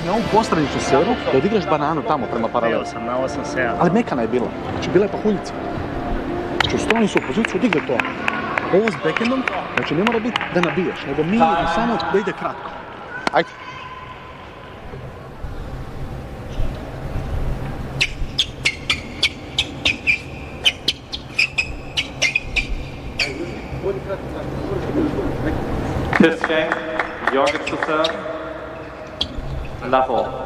na ovu postraničnu seru da odigraš bananu tamo prema paralelu. Bio sam na 8-7. Ali mekana je bila. Znači bila je pahuljica. Znači ustrani se u poziciju, odigra to. Ovo s backendom, znači ne mora biti da nabiješ, nego mirno samo da ide kratko. Ajde. Fifth game, Jorgen to serve. Level.